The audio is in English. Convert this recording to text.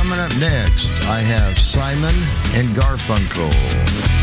Coming up next, I have Simon and Garfunkel.